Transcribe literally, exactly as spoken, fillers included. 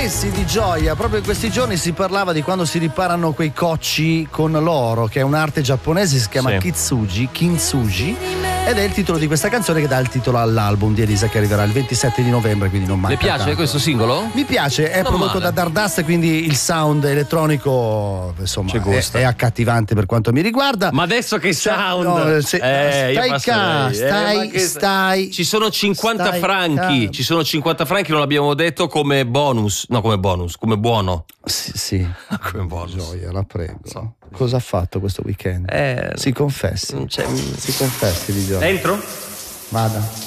Sì, di gioia. Proprio in questi giorni si parlava di quando si riparano quei cocci con l'oro, che è un'arte giapponese, si chiama Sì. Kitsuji, Kintsugi, ed è il titolo di questa canzone che dà il titolo all'album di Elisa, che arriverà il ventisette di novembre, quindi non manca Le piace tanto. questo singolo? Mi piace, è Non prodotto male. da Dardust, quindi il sound elettronico insomma Ci è, gusta. è accattivante per quanto mi riguarda. Ma adesso che sound! No, se- Eh, io stai passerei. ca, Eh, stai, ma che- stai. Ci sono cinquanta stai franchi, ca- ci sono cinquanta franchi, non l'abbiamo detto, come bonus, no come bonus, come buono. Sì, sì. Come bonus. Gioia, la prego. So. Cosa ha fatto questo weekend? Eh, Si confessi. non c'è- Si confessi di gioia. Dentro? Vada.